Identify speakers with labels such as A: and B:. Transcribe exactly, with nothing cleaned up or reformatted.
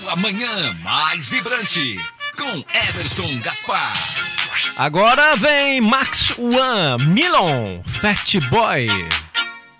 A: sua manhã mais vibrante, com Everson Gaspar.
B: Agora vem Max One, Milon, Fat Boy.